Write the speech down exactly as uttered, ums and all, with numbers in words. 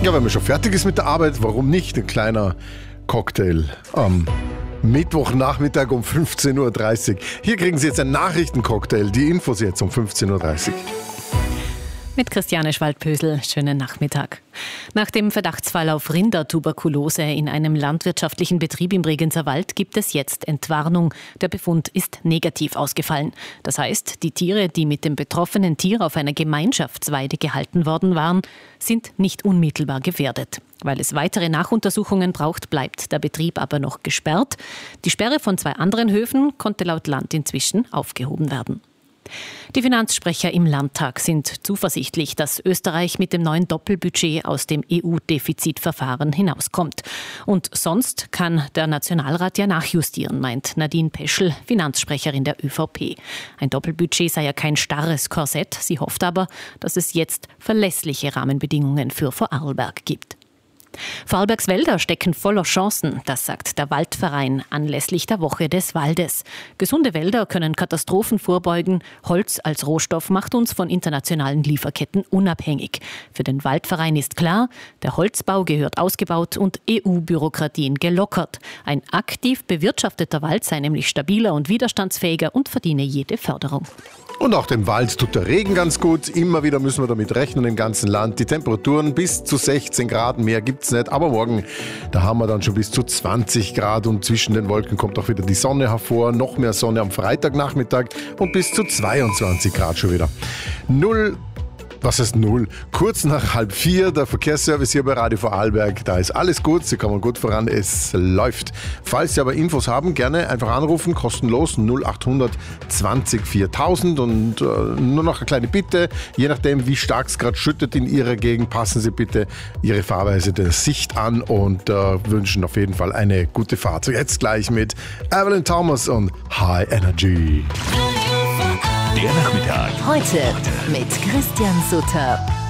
Ja, wenn man schon fertig ist mit der Arbeit, warum nicht ein kleiner Cocktail am Mittwochnachmittag um fünfzehn Uhr dreißig. Hier kriegen Sie jetzt einen Nachrichtencocktail. Die Infos jetzt um fünfzehn Uhr dreißig. Mit Christiane Schwaldpösel, schönen Nachmittag. Nach dem Verdachtsfall auf Rindertuberkulose in einem landwirtschaftlichen Betrieb im Bregenzer Wald gibt es jetzt Entwarnung. Der Befund ist negativ ausgefallen. Das heißt, die Tiere, die mit dem betroffenen Tier auf einer Gemeinschaftsweide gehalten worden waren, sind nicht unmittelbar gefährdet. Weil es weitere Nachuntersuchungen braucht, bleibt der Betrieb aber noch gesperrt. Die Sperre von zwei anderen Höfen konnte laut Land inzwischen aufgehoben werden. Die Finanzsprecher im Landtag sind zuversichtlich, dass Österreich mit dem neuen Doppelbudget aus dem E U-Defizitverfahren hinauskommt. Und sonst kann der Nationalrat ja nachjustieren, meint Nadine Peschel, Finanzsprecherin der ÖVP. Ein Doppelbudget sei ja kein starres Korsett. Sie hofft aber, dass es jetzt verlässliche Rahmenbedingungen für Vorarlberg gibt. Vorarlbergs Wälder stecken voller Chancen, das sagt der Waldverein anlässlich der Woche des Waldes. Gesunde Wälder können Katastrophen vorbeugen. Holz als Rohstoff macht uns von internationalen Lieferketten unabhängig. Für den Waldverein ist klar, der Holzbau gehört ausgebaut und E U-Bürokratien gelockert. Ein aktiv bewirtschafteter Wald sei nämlich stabiler und widerstandsfähiger und verdiene jede Förderung. Und auch dem Wald tut der Regen ganz gut. Immer wieder müssen wir damit rechnen im ganzen Land. Die Temperaturen bis zu sechzehn Grad, mehr gibt's nicht. Aber morgen, da haben wir dann schon bis zu zwanzig Grad und zwischen den Wolken kommt auch wieder die Sonne hervor. Noch mehr Sonne am Freitagnachmittag und bis zu zweiundzwanzig Grad schon wieder. Null Was heißt null? Kurz nach halb vier, der Verkehrsservice hier bei Radio Vorarlberg. Da ist alles gut, Sie kommen gut voran, es läuft. Falls Sie aber Infos haben, gerne einfach anrufen, kostenlos null acht hundert zwanzig viertausend. Und äh, nur noch eine kleine Bitte, je nachdem wie stark es gerade schüttet in Ihrer Gegend, passen Sie bitte Ihre Fahrweise der Sicht an und äh, wünschen auf jeden Fall eine gute Fahrt. So, jetzt gleich mit Evelyn Thomas und High Energy. Der Nachmittag. Heute mit Christian Sutter.